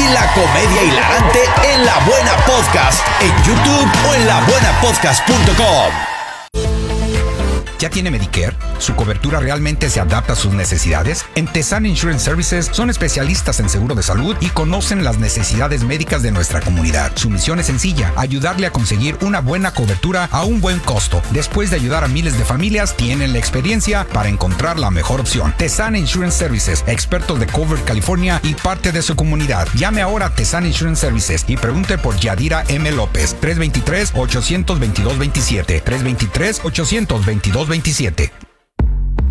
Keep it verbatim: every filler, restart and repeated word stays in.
y la comedia hilarante en La Buena Podcast, en YouTube o en la buena podcast punto com. ¿Ya tiene Medicare? ¿Su cobertura realmente se adapta a sus necesidades? En Tesan Insurance Services son especialistas en seguro de salud y conocen las necesidades médicas de nuestra comunidad. Su misión es sencilla: ayudarle a conseguir una buena cobertura a un buen costo. Después de ayudar a miles de familias, tienen la experiencia para encontrar la mejor opción. Tesan Insurance Services, expertos de Cover California y parte de su comunidad. Llame ahora a Tesan Insurance Services y pregunte por Yadira M. López. tres dos tres, ocho dos dos, dos siete. tres dos tres, ocho dos dos, dos siete.